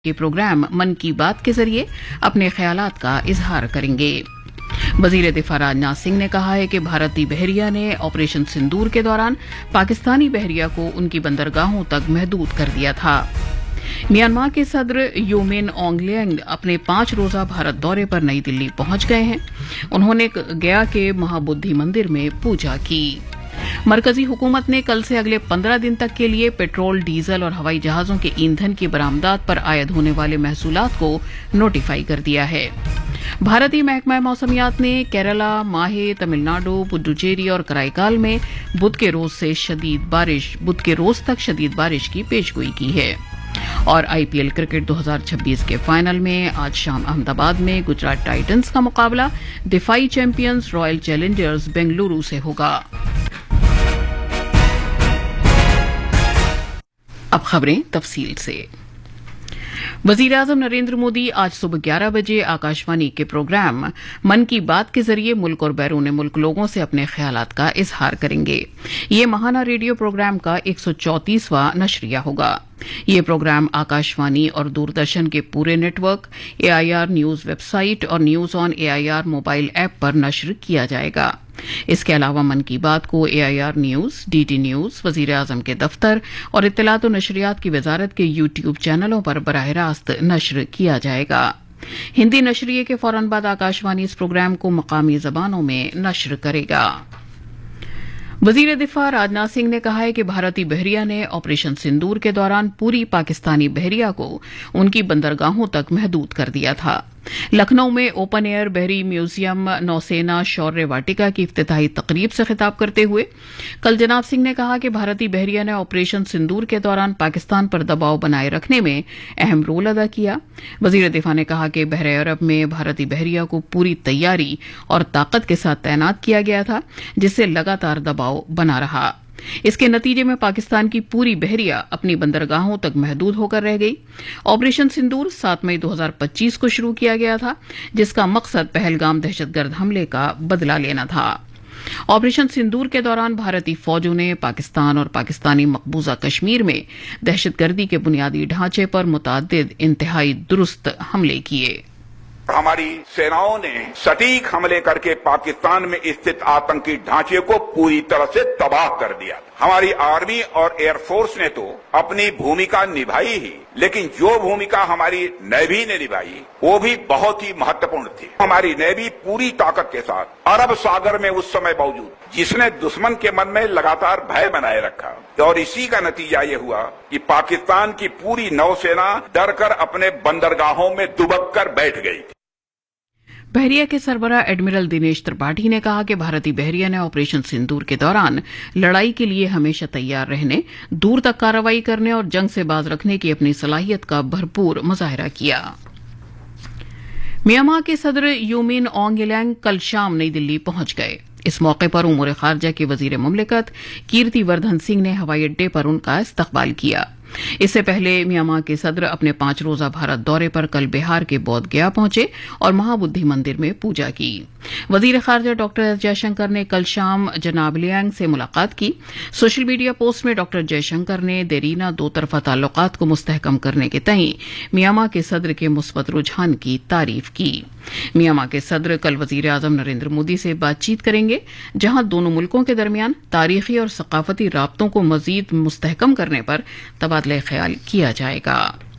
یہ پروگرام من کی بات کے ذریعے اپنے خیالات کا اظہار کریں گے۔ وزیر دفاع راجناتھ سنگھ نے کہا ہے کہ بھارتی بحریہ نے آپریشن سندور کے دوران پاکستانی بحریہ کو ان کی بندرگاہوں تک محدود کر دیا تھا۔ میانمار کے صدر یو من آنگ لیانگ اپنے 5 روزہ بھارت دورے پر نئی دلی پہنچ گئے ہیں۔ انہوں نے گیا کے مہا بدھی مندر میں پوجا کی۔ مرکزی حکومت نے کل سے اگلے 15 دن تک کے لیے پیٹرول، ڈیزل اور ہوائی جہازوں کے ایندھن کی برآمدات پر عائد ہونے والے محصولات کو نوٹیفائی کر دیا ہے۔ بھارتی محکمہ موسمیات نے کیرلا، ماہے، تمل ناڈو، پڈوچیری اور کرائیکال میں بدھ کے روز تک شدید بارش کی پیشگوئی کی ہے۔ اور آئی پی ایل کرکٹ 2026 کے فائنل میں آج شام احمد آباد میں گجرات ٹائٹنز کا مقابلہ دفاعی چیمپئنز رائل چیلنجرز بنگلورو سے ہوگا۔ اب خبریں تفصیل سے۔ وزیر اعظم نریندر مودی آج صبح 11 بجے آکاشوانی کے پروگرام من کی بات کے ذریعے ملک اور بیرون ملک لوگوں سے اپنے خیالات کا اظہار کریں گے۔ یہ ماہانہ ریڈیو پروگرام کا 134واں نشریہ ہوگا۔ یہ پروگرام آکاشوانی اور دوردرشن کے پورے net work, AIR news web site اور news on AIR mobile app پر نشر کیا جائے گا۔ اس کے علاوہ من کی بات کو AIR نیوز، DD نیوز، وزیر اعظم کے دفتر اور اطلاعات و نشریات کی وزارت کے YouTube چینلوں پر براہ راست نشر کیا جائے گا۔ ہندی نشریے کے فوراً بعد آکاشوانی اس پروگرام کو مقامی زبانوں میں نشر کرے گا۔ وزیر دفاع راجناتھ سنگھ نے کہا ہے کہ بھارتی بحریہ نے آپریشن سندور کے دوران پوری پاکستانی بحریہ کو ان کی بندرگاہوں تک محدود کر دیا تھا۔ لکھنؤ میں اوپن ایئر بحری میوزیم نوسینا شوریہ واٹیکا کی افتتاحی تقریب سے خطاب کرتے ہوئے کل جناب سنگھ نے کہا کہ بھارتی بحریہ نے آپریشن سندور کے دوران پاکستان پر دباؤ بنائے رکھنے میں اہم رول ادا کیا۔ وزیر دفاع نے کہا کہ بحر عرب میں بھارتی بحریہ کو پوری تیاری اور طاقت کے ساتھ تعینات کیا گیا تھا، جس سے لگاتار دباؤ بنا رہا۔ اس کے نتیجے میں پاکستان کی پوری بحریہ اپنی بندرگاہوں تک محدود ہو کر رہ گئی۔ آپریشن سندور 7 مئی 2025 کو شروع کیا گیا تھا، جس کا مقصد پہلگام دہشت گرد حملے کا بدلہ لینا تھا۔ آپریشن سندور کے دوران بھارتی فوجوں نے پاکستان اور پاکستانی مقبوضہ کشمیر میں دہشت گردی کے بنیادی ڈھانچے پر متعدد انتہائی درست حملے کیے۔ ہماری سیناؤں نے سٹیک حملے کر کے پاکستان میں استھت آتنکی ڈھانچے کو پوری طرح سے تباہ کر دیا۔ ہماری آرمی اور ایئر فورس نے تو اپنی بھومکا نبھائی ہی، لیکن جو بھومکا ہماری نیوی نے نبھائی وہ بھی بہت ہی مہتوپورن تھی۔ ہماری نیوی پوری طاقت کے ساتھ عرب ساگر میں اس سمے موجود، جس نے دشمن کے من میں لگاتار بھے بنائے رکھا، اور اسی کا نتیجہ یہ ہوا کہ پاکستان کی پوری نوسینا ڈر کر اپنے بندرگاہوں میں دبک کر بیٹھ گئی تھی۔ بحریہ کے سربراہ ایڈمرل دنیش ترپاٹھی نے کہا کہ بھارتی بحریہ نے آپریشن سندور کے دوران لڑائی کے لیے ہمیشہ تیار رہنے، دور تک کارروائی کرنے اور جنگ سے باز رکھنے کی اپنی صلاحیت کا بھرپور مظاہرہ کیا۔ میانمار کے صدر یو من آنگ لیانگ کل شام نئی دلی پہنچ گئے۔ اس موقع پر امور خارجہ کے وزیر مملکت کیرتی وردھن سنگھ نے ہوائی اڈے پر ان کا استقبال کیا۔ اس سے پہلے میانمار کے صدر اپنے 5 روزہ بھارت دورے پر کل بہار کے بودھ گیا پہنچے اور مہا بدھی مندر میں پوجا کی۔ وزیر خارجہ ڈاکٹر ایس جے شنکر نے کل شام جناب لیانگ سے ملاقات کی۔ سوشل میڈیا پوسٹ میں ڈاکٹر جے شنکر نے دیرینہ 2 طرفہ تعلقات کو مستحکم کرنے کے تئیں میانمار کے صدر کے مثبت رجحان کی تعریف کی۔ میانمار کے صدر کل وزیر اعظم نریندر مودی سے بات چیت کریں گے، جہاں دونوں ملکوں کے درمیان تاریخی اور ثقافتی رابطوں کو مزید مستحکم کرنے پر تبادلہ خیال کیا جائے گا۔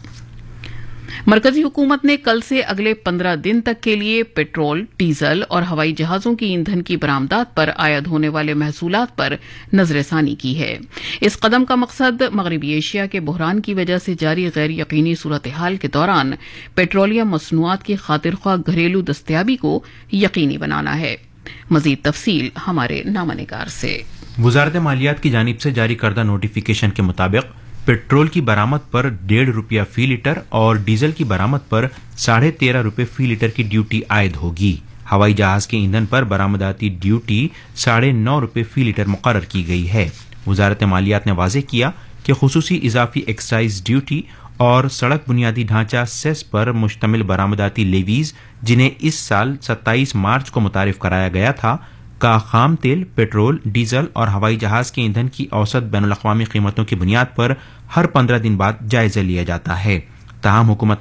مرکزی حکومت نے کل سے اگلے 15 دن تک کے لیے پیٹرول، ڈیزل اور ہوائی جہازوں کی ایندھن کی برآمدات پر عائد ہونے والے محصولات پر نظر ثانی کی ہے۔ اس قدم کا مقصد مغربی ایشیا کے بحران کی وجہ سے جاری غیر یقینی صورتحال کے دوران پیٹرولیم مصنوعات کی خاطر خواہ گھریلو دستیابی کو یقینی بنانا ہے۔ مزید تفصیل ہمارے نامہ نگار سے۔ وزارت مالیات کی جانب سے جاری کردہ نوٹیفیکیشن کے مطابق پیٹرول کی برآمد پر 1.5 روپیہ فی لیٹر اور ڈیزل کی برآمد پر 13.5 روپے فی لیٹر کی ڈیوٹی عائد ہوگی۔ ہوائی جہاز کے ایندھن پر برآمداتی ڈیوٹی 9.5 روپے فی لیٹر مقرر کی گئی ہے۔ وزارت مالیات نے واضح کیا کہ خصوصی اضافی ایکسائز ڈیوٹی اور سڑک بنیادی ڈھانچہ سیس پر مشتمل برآمداتی لیویز، جنہیں اس سال 27 مارچ کو متعارف کرایا گیا تھا، کا خام تیل، پیٹرول، ڈیزل اور ہوائی جہاز کے ایندھن کی اوسط بین الاقوامی قیمتوں کی بنیاد پر ہر 15 دن بعد جائزہ لیا جاتا ہے۔ ताहम हुकूमत